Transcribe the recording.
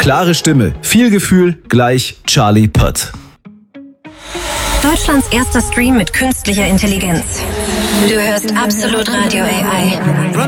Klare Stimme, viel Gefühl, gleich Charlie Puth. Deutschlands erster Stream mit künstlicher Intelligenz. Du hörst Absolut Radio AI.